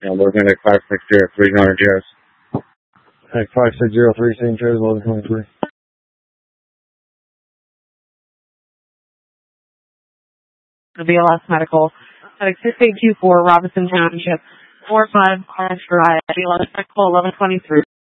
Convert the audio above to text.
And looking at 560 300 years. Hey, 5603, same code, 1123. The BLS Medical, at 6824 Robinson Township, 45 Orange Drive, BLS Medical 1123.